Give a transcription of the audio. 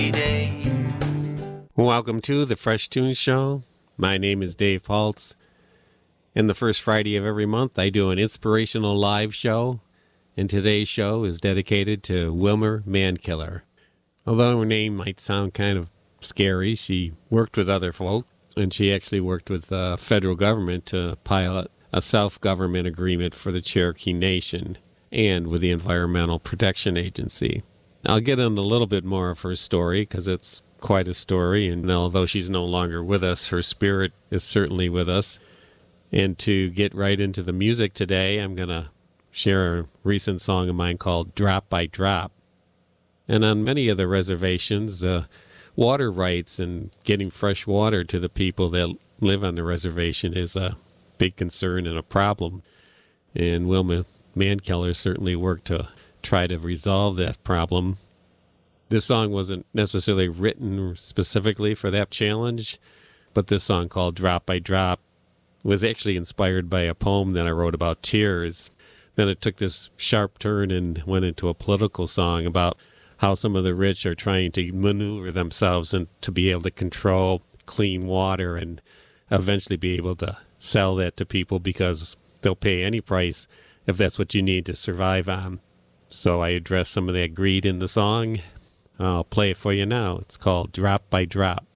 Welcome to the Fresh Tunes Show. My name is Dave Paltz. And the first Friday of every month, I do an inspirational live show. And today's show is dedicated to Wilmer Mankiller. Although her name might sound kind of scary, she worked with other folk. And she actually worked with the federal government to pilot a self-government agreement for the Cherokee Nation and with the Environmental Protection Agency. I'll get into a little bit more of her story because it's quite a story, and although she's no longer with us, her spirit is certainly with us. And to get right into the music today, I'm going to share a recent song of mine called Drop by Drop. And on many of the reservations, the water rights and getting fresh water to the people that live on the reservation is a big concern and a problem. And Wilmer Mankiller certainly worked to try to resolve that problem. This song wasn't necessarily written specifically for that challenge, but this song called Drop by Drop was actually inspired by a poem that I wrote about tears. Then it took this sharp turn and went into a political song about how some of the rich are trying to maneuver themselves and to be able to control clean water and eventually be able to sell that to people because they'll pay any price if that's what you need to survive on. So I address some of that greed in the song. I'll play it for you now. It's called Drop by Drop.